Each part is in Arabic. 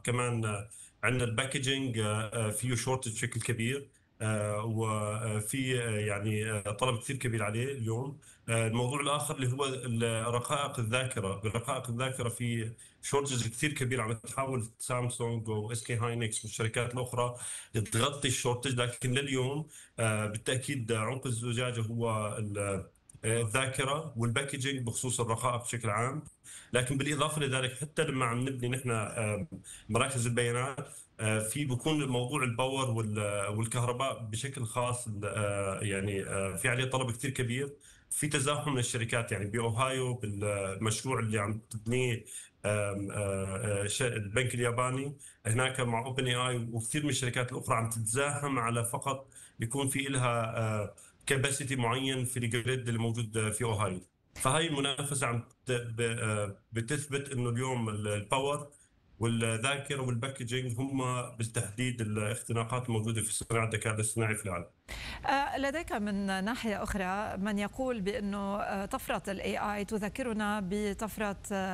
كمان عندنا الباكجينج فيه شورتج بشكل كبير. وفي يعني طلب كثير كبير عليه اليوم. الموضوع الآخر اللي هو رقائق الذاكرة. برقائق الذاكرة في شورتج كثير كبير، عم تحاول سامسونج واس كي هاينكس والشركات الأخرى تغطي الشورتج، لكن لليوم بالتأكيد عنق الزجاجة هو الذاكرة والباكجينج بخصوص الرقائق بشكل عام. لكن بالإضافة لذلك حتى لما عم نبني نحن مراكز البيانات، في بكون موضوع الباور والكهرباء بشكل خاص، يعني في عليه طلب كثير كبير. في تزاحم من الشركات، يعني بأوهايو بالمشروع اللي عم تبنيه البنك الياباني هناك مع اوبن اي اي وكثير من الشركات الاخرى عم تتزاحم على فقط يكون في لها كاباسيتي معين في الجريد اللي موجود في اوهايو. فهي المنافسه عم بتثبت انه اليوم الباور والذاكره والباكجينج هم بالتحديد الاختناقات الموجوده في صناعه الذكاء الاصطناعي في العالم. لديك من ناحية أخرى من يقول بأنه طفرة الاي اي تذكرنا بطفرة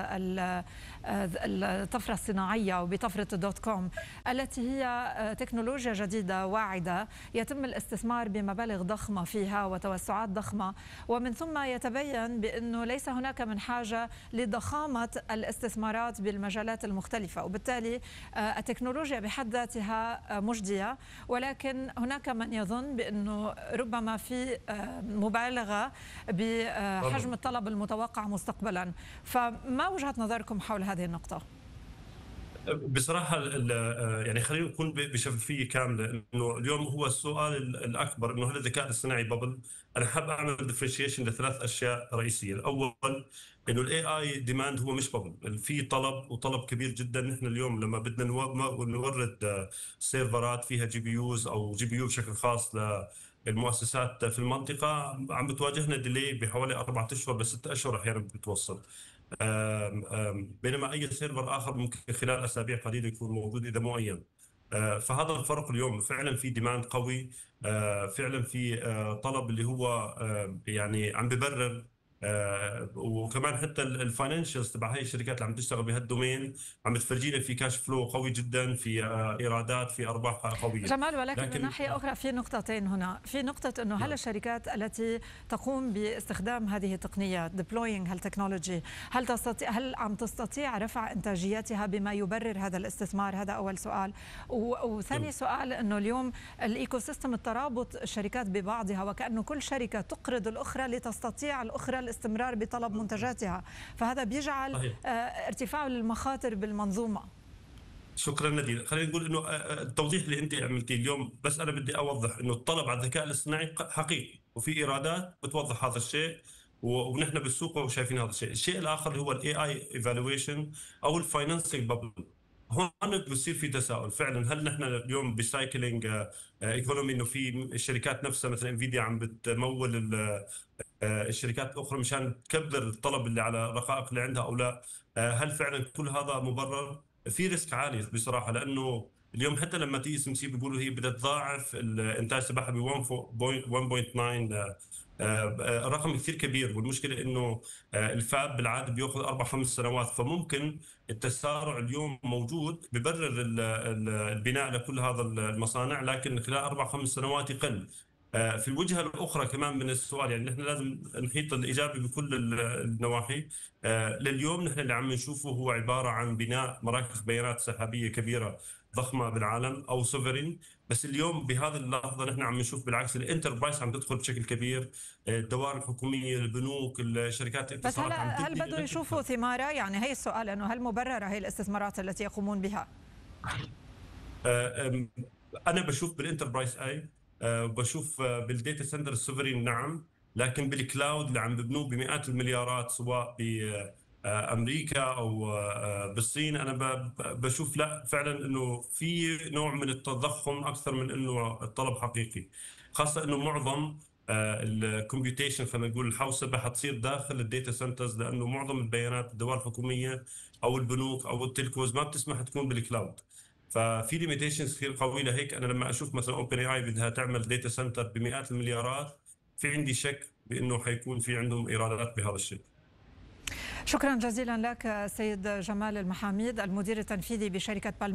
الطفرة الصناعية وبطفرة الدوت كوم، التي هي تكنولوجيا جديدة واعدة يتم الاستثمار بمبالغ ضخمة فيها وتوسعات ضخمة، ومن ثم يتبين بأنه ليس هناك من حاجة لضخامة الاستثمارات بالمجالات المختلفة، وبالتالي التكنولوجيا بحد ذاتها مجدية، ولكن هناك من يظن بأنه ربما في مبالغة بحجم الطلب المتوقع مستقبلا. فما وجهة نظركم حول هذه النقطة؟ بصراحة يعني خلينا نكون بشفافية كاملة، إنه اليوم هو السؤال الأكبر إنه هل الذكاء الاصطناعي بابل؟ أنا حاب أعمل ديفرنشيشن لثلاث أشياء رئيسية. الأول إنه الاي اي ديماند هو مش بابل، في طلب وطلب كبير جدا. نحن اليوم لما بدنا نورد سيرفرات فيها جي بي يوز أو جي بي يو بشكل خاص للمؤسسات في المنطقة، عم بتواجهنا ديلي بحوالي 4 أشهر ل6 أشهر أحيانا بتوصل. بينما اي سيرفر اخر ممكن خلال اسابيع قليله يكون موجود اذا مو ايام. فهذا الفرق اليوم. فعلا في ديماند قوي، فعلا في طلب اللي هو يعني عم ببرر. وكمان حتى الفاينانشالز تبع هاي الشركات اللي عم تشتغل بهالدومين عم تفرجينا في كاش فلو قوي جدا، في ايرادات، في ارباح قويه. جمال، ولكن من ناحيه اخرى في نقطتين هنا. في نقطه انه هل الشركات التي تقوم باستخدام هذه التقنيات deploying هالتكنولوجي هل عم تستطيع رفع انتاجيتها بما يبرر هذا الاستثمار؟ هذا اول سؤال. وثاني سؤال انه اليوم الايكو سيستم، الترابط الشركات ببعضها، وكأنه كل شركه تقرض الاخرى لتستطيع الاخرى الاستمرار بطلب منتجاتها، فهذا بيجعل ارتفاع للمخاطر بالمنظومه. شكرا ندير. خلينا نقول انه التوضيح اللي انت عملتيه اليوم، بس انا بدي اوضح انه الطلب على الذكاء الاصطناعي حقيقي وفي ايرادات بتوضح هذا الشيء، ونحن بالسوق وشايفين هذا الشيء. الشيء الاخر اللي هو الاي اي ايفالويشن او الفاينانسنج بابل، هون بصير في تساؤل فعلا. هل نحن اليوم بسايكلينج ايكونومي انه في الشركات نفسها مثلا انفيديا عم بتمول الشركات الاخرى مشان تكبر الطلب اللي على الرقائق اللي عندها او لا؟ هل فعلا كل هذا مبرر؟ في ريسك عالي بصراحه، لانه اليوم حتى لما تي اس ام سي بيقولوا هي بدها تضاعف الانتاج تبعها ب 1.9. رقم كثير كبير. والمشكله انه الفاب بالعاده بياخذ 4 5 سنوات، فممكن التسارع اليوم موجود ببرر البناء لكل هذا المصانع، لكن خلال 4 5 سنوات يقل. في الوجهة الأخرى كمان من السؤال، يعني نحن لازم نحيط الإجابة بكل النواحي. لليوم نحن اللي عم نشوفه هو عبارة عن بناء مراكز بيانات سحابية كبيرة ضخمة بالعالم أو سوفرين. بس اليوم بهذه اللحظة نحن عم نشوف بالعكس الانتربرايز عم تدخل بشكل كبير، الدوائر الحكومية، البنوك، الشركات بس هل بدهم يشوفوا ثمارها؟ يعني هي السؤال، انه هل مبررة هي الاستثمارات التي يقومون بها؟ أنا بشوف بالانتربرايز بشوف بالديتا سنتر السوفرين نعم، لكن بالكلاود اللي عم ببنوه بمئات المليارات سواء بأمريكا أو بالصين، أنا بشوف لا فعلا أنه في نوع من التضخم أكثر من أنه الطلب حقيقي. خاصة أنه معظم الكمبيوتيشن، خلينا نقول الحوسبة حتصير داخل الديتا سنترز، لأنه معظم البيانات الدوائر الحكومية أو البنوك أو التلكوز ما بتسمح تكون بالكلاود. ففي ليميتيشنز كثير قويه. لهيك انا لما اشوف مثلا اوبن اي اي بدها تعمل ديتا سنتر بمئات المليارات، في عندي شك بانه حيكون في عندهم ايرادات بهذا الشيء. شكرا جزيلا لك سيد جمال المحاميد، المدير التنفيذي بشركه